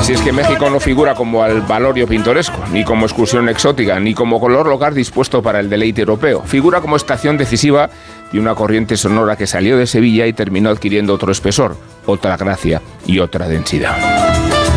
Así es que México no figura como albalorio pintoresco, ni como excursión exótica, ni como color local dispuesto para el deleite europeo. Figura como estación decisiva de una corriente sonora que salió de Sevilla y terminó adquiriendo otro espesor, otra gracia y otra densidad.